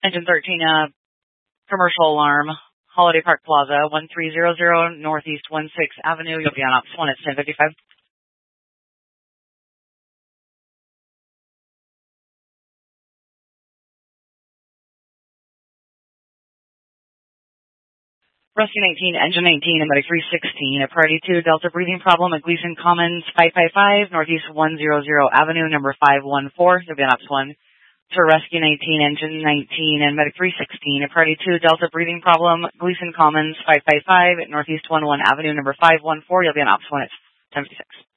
Engine 13, commercial alarm, Holiday Park Plaza, 1300 Northeast 16th Avenue. You'll be on Ops 1 at 10:55. Rescue 19, Engine 19, and Medic 316, a priority 2 Delta breathing problem at Gleason Commons 555, Northeast 100 Avenue, number 514. You'll be on Ops 1. For Rescue 19, Engine 19, and Medic 316, a priority 2 Delta breathing problem, Gleason Commons 555, Northeast 11 Avenue, number 514. You'll be on Ops 1 at 10:56.